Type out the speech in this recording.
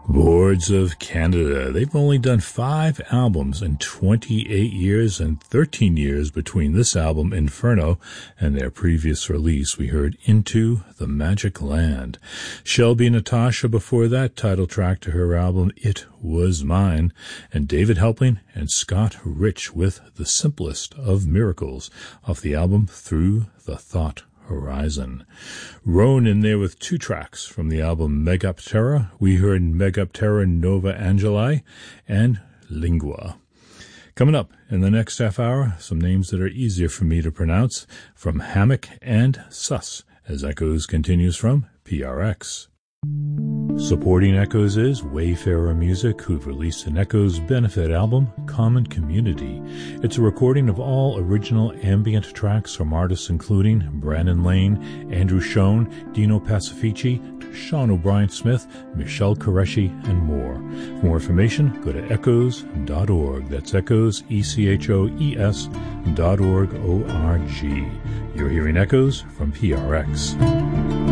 Boards of Canada. They've only done 5 albums in 28 years and 13 years between this album, Inferno, and their previous release. We heard Into the Magic Land. Shelby Natasha before that, title track to her album, It Was Mine. And David Helpling and Scott Rich with The Simplest of Miracles off the album Through the Thought Horizon. Roan in there with 2 tracks from the album Megaptera. We heard Megaptera Nova Angeli and Lingua. Coming up in the next half hour, some names that are easier for me to pronounce from Hammock and Sus as Echoes continues from PRX. Supporting Echoes is Wayfarer Music, who've released an Echoes benefit album, Common Community. It's a recording of all original ambient tracks from artists including Brandon Lane, Andrew Schoen, Dino Pacifici, Sean O'Brien Smith, Michelle Qureshi, and more. For more information, go to echoes.org. That's Echoes, ECHOES.org, O-R-G. You're hearing Echoes from PRX.